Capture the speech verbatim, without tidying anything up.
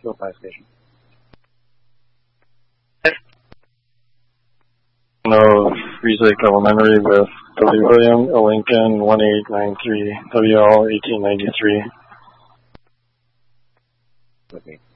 Go Fire Station. No, Friesic Elementary with W. William, a Lincoln one eight nine three, W L eighteen ninety-three. Okay.